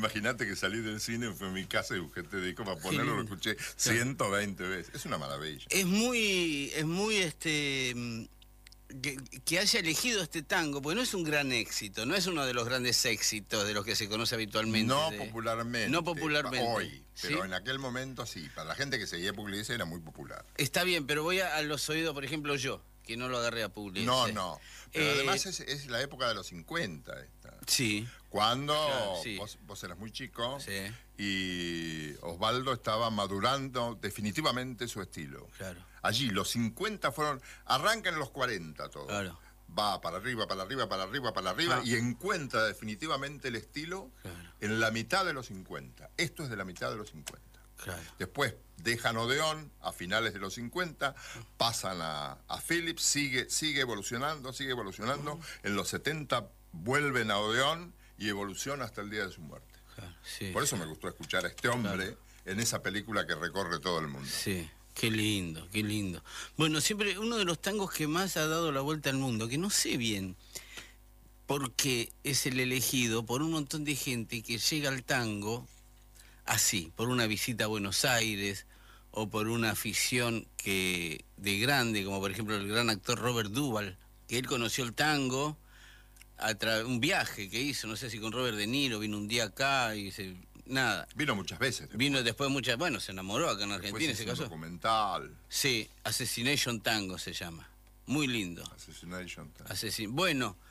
Imagínate que salí del cine, fui a mi casa y busqué este disco para ponerlo, lo escuché 120 veces. Es una maravilla. Es muy que haya elegido este tango, porque no es un gran éxito, no es uno de los grandes éxitos de los que se conoce habitualmente. Popularmente. No popularmente. Hoy, pero ¿sí? en aquel momento sí. Para la gente que seguía Pugliese era muy popular. Está bien, pero voy a los oídos, por ejemplo, yo, que no lo agarré a Pugliese. No. Pero además es la época de los 50 esta. Sí. Cuando claro, sí. vos eras muy chico, sí. Y Osvaldo estaba madurando definitivamente su estilo. Claro. Allí los 50 arrancan en los 40 todo. Claro. Va para arriba, y encuentra definitivamente el estilo en la mitad de los 50. Esto es de la mitad de los 50. Claro. Después dejan Odeón a finales de los 50, pasan a Philips, sigue evolucionando. En los 70 vuelven a Odeón y evoluciona hasta el día de su muerte. Claro, sí, por eso me gustó escuchar a este hombre en esa película que recorre todo el mundo. Sí, qué lindo, qué lindo. Bueno, siempre uno de los tangos que más ha dado la vuelta al mundo, que no sé bien por qué es el elegido por un montón de gente que llega al tango así, por una visita a Buenos Aires o por una afición de grande, como por ejemplo el gran actor Robert Duvall, que él conoció el tango un viaje que hizo, no sé si con Robert De Niro, vino un día acá y nada. Vino muchas veces. Vino después se enamoró acá en Argentina, se casó. Un documental. Sí, Assassination Tango se llama. Muy lindo. Assassination Tango. Bueno,